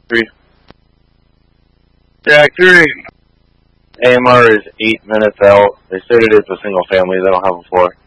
3. Jack 3. AMR is 8 minutes out. They stated it's a single family. They don't have a floor.